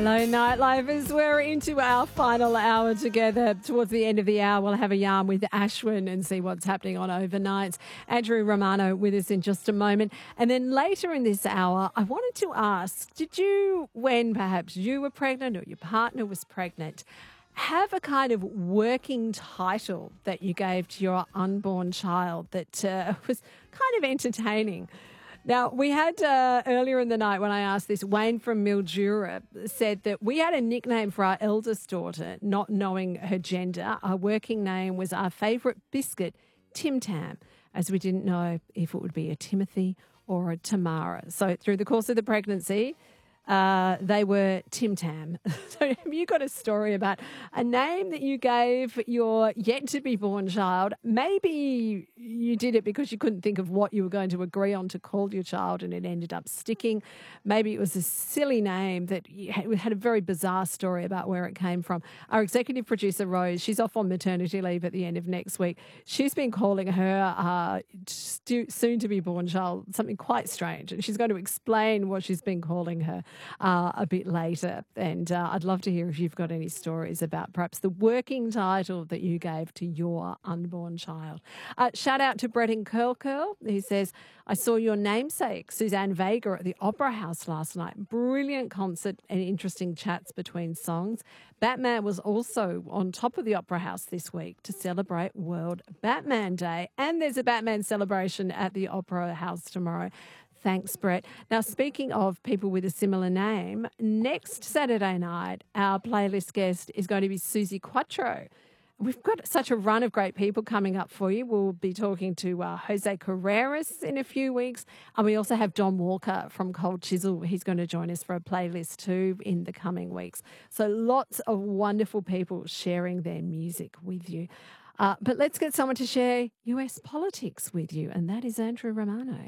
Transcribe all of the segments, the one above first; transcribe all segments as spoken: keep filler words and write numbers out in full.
Hello, Nightlifers. We're into our final hour together. Towards the end of the hour, we'll have a yarn with Ashwin and see what's happening on overnights. Andrew Romano with us in just a moment. And then later in this hour, I wanted to ask, did you, when perhaps you were pregnant or your partner was pregnant, have a kind of working title that you gave to your unborn child that uh, was kind of entertaining? Now, we had uh, earlier in the night when I asked this, Wayne from Mildura said that we had a nickname for our eldest daughter, not knowing her gender. Our working name was our favourite biscuit, Tim Tam, as we didn't know if it would be a Timothy or a Tamara. So through the course of the pregnancy, uh, they were Tim Tam. So have you got a story about a name that you gave your yet-to-be-born child? Maybe you did it because you couldn't think of what you were going to agree on to call your child and it ended up sticking. Maybe it was a silly name that had a very bizarre story about where it came from. Our executive producer, Rose, she's off on maternity leave at the end of next week. She's been calling her uh, soon-to-be-born child something quite strange, and she's going to explain what she's been calling her Uh, a bit later. And uh, I'd love to hear if you've got any stories about perhaps the working title that you gave to your unborn child. Uh, shout out to Brett in Curl Curl. He says, I saw your namesake, Suzanne Vega, at the Opera House last night. Brilliant concert and interesting chats between songs. Batman was also on top of the Opera House this week to celebrate World Batman Day. And there's a Batman celebration at the Opera House tomorrow. Thanks, Brett. Now, speaking of people with a similar name, next Saturday night, our playlist guest is going to be Susie Quattro. We've got such a run of great people coming up for you. We'll be talking to uh, Jose Carreras in a few weeks. And we also have Don Walker from Cold Chisel. He's going to join us for a playlist too in the coming weeks. So lots of wonderful people sharing their music with you. Uh, but let's get someone to share U S politics with you, and that is Andrew Romano.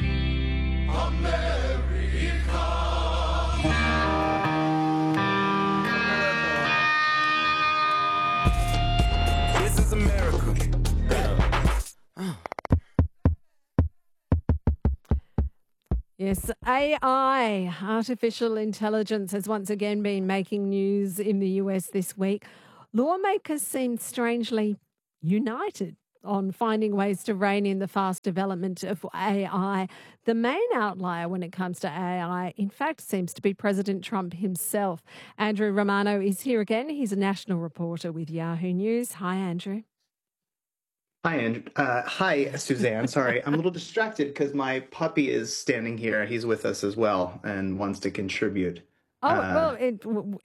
America. This is America. Yes, A I, artificial intelligence, has once again been making news in the U S this week. Lawmakers seem strangely united on finding ways to rein in the fast development of A I. The main outlier when it comes to A I, in fact, seems to be President Trump himself. Andrew Romano is here again. He's a national reporter with Yahoo News. Hi, Andrew. Hi, Andrew. Uh, hi, Suzanne. Sorry, I'm a little distracted because my puppy is standing here. He's with us as well and wants to contribute. Oh, uh, well, it...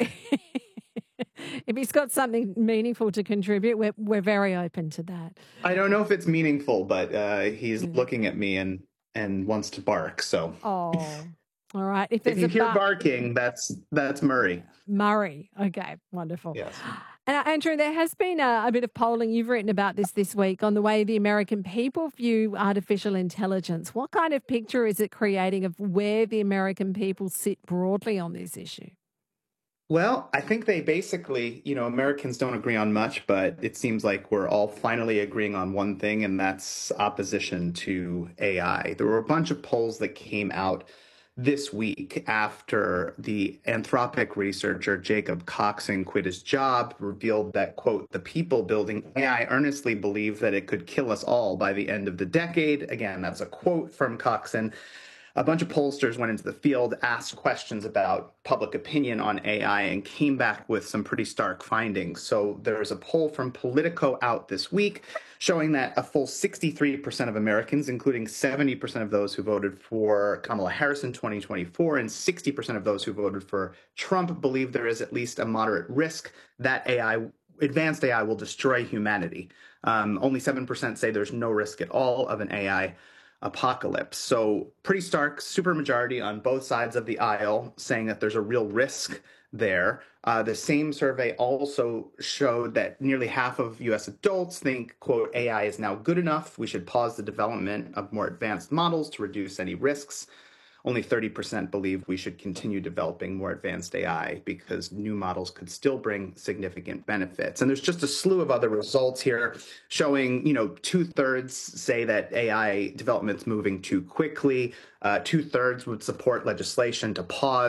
If he's got something meaningful to contribute, we're we're very open to that. I don't know if it's meaningful, but uh, he's mm. looking at me and, and wants to bark. So, oh, all right. If, if you a hear bar- barking, that's that's Murray. Murray. Okay, wonderful. Yes. And uh, Andrew, there has been a, a bit of polling. You've written about this this week on the way the American people view artificial intelligence. What kind of picture is it creating of where the American people sit broadly on this issue? Well, I think they basically, you know, Americans don't agree on much, but it seems like we're all finally agreeing on one thing, and that's opposition to A I. There were a bunch of polls that came out this week after the Anthropic researcher Jacob Coxon quit his job, revealed that, quote, the people building A I earnestly believe that it could kill us all by the end of the decade. Again, that's a quote from Coxon. A bunch of pollsters went into the field, asked questions about public opinion on A I, and came back with some pretty stark findings. So there was a poll from Politico out this week showing that a full sixty-three percent of Americans, including seventy percent of those who voted for Kamala Harris in twenty twenty-four and sixty percent of those who voted for Trump, believe there is at least a moderate risk that A I, advanced A I, will destroy humanity. Um, only seven percent say there's no risk at all of an A I apocalypse. So pretty stark supermajority on both sides of the aisle saying that there's a real risk there. Uh, the same survey also showed that nearly half of U S adults think, quote, A I is now good enough. We should pause the development of more advanced models to reduce any risks. Only thirty percent believe we should continue developing more advanced A I because new models could still bring significant benefits. And there's just a slew of other results here showing, you know, two thirds say that A I development's moving too quickly. Uh, two thirds would support legislation to pause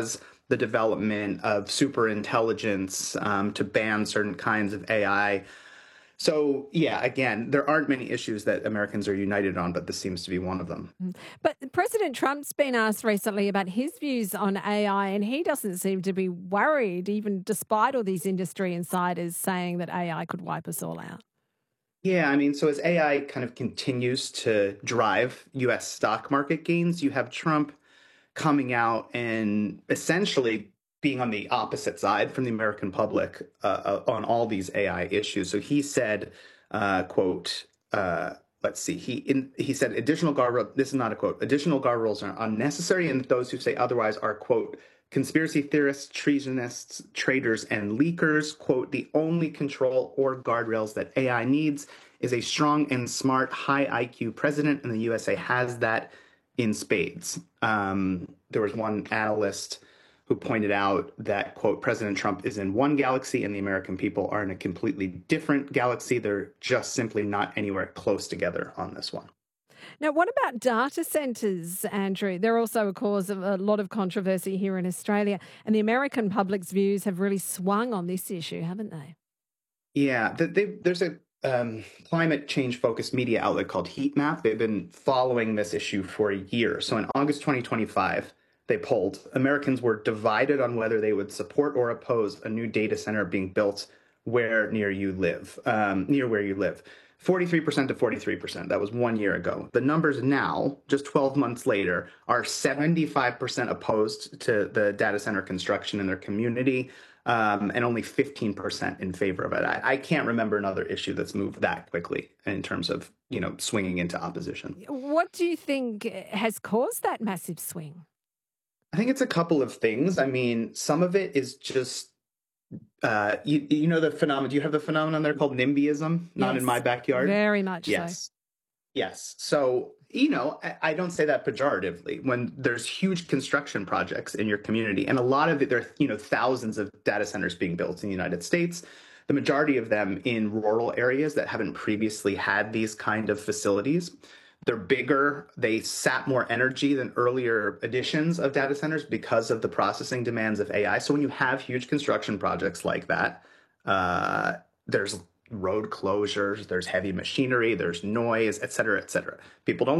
the development of super intelligence, um, to ban certain kinds of A I. So, yeah, again, there aren't many issues that Americans are united on, but this seems to be one of them. But President Trump's been asked recently about his views on A I, and he doesn't seem to be worried, even despite all these industry insiders saying that A I could wipe us all out. Yeah, I mean, so as A I kind of continues to drive U S stock market gains, you have Trump coming out and essentially being on the opposite side from the American public uh, on all these A I issues. So he said, uh, quote, uh, let's see, he in, he said additional guardrails, this is not a quote, additional guardrails are unnecessary, and those who say otherwise are, quote, conspiracy theorists, treasonists, traitors, and leakers. Quote, the only control or guardrails that A I needs is a strong and smart, high I Q president, and the U S A has that in spades. Um, there was one analyst who pointed out that, quote, President Trump is in one galaxy and the American people are in a completely different galaxy. They're just simply not anywhere close together on this one. Now, what about data centres, Andrew? They're also a cause of a lot of controversy here in Australia, and the American public's views have really swung on this issue, haven't they? Yeah, they, they, there's a um, climate change-focused media outlet called Heat Map. They've been following this issue for a year. So in August twenty twenty-five, they polled. Americans were divided on whether they would support or oppose a new data center being built where near you live, um, near where you live. forty-three percent to forty-three percent. That was one year ago. The numbers now, just twelve months later, are seventy-five percent opposed to the data center construction in their community, um, and only fifteen percent in favor of it. I, I can't remember another issue that's moved that quickly in terms of, you know, swinging into opposition. What do you think has caused that massive swing? I think it's a couple of things. I mean, some of it is just, uh, you, you know, the phenomenon, do you have the phenomenon there called NIMBYism? Not Yes, in my backyard? very much Yes. so. Yes. So, you know, I, I don't say that pejoratively. When there's huge construction projects in your community, and a lot of it, there are, you know, thousands of data centers being built in the United States, the majority of them in rural areas that haven't previously had these kind of facilities. They're bigger. They sap more energy than earlier editions of data centers because of the processing demands of A I. So when you have huge construction projects like that, uh, there's road closures, there's heavy machinery, there's noise, et cetera, et cetera. People don't